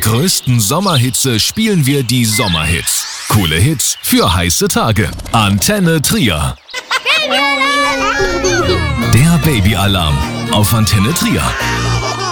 größten Sommerhitze spielen wir die Sommerhits. Coole Hits für heiße Tage. Antenne Trier. Der Babyalarm auf Antenne Trier.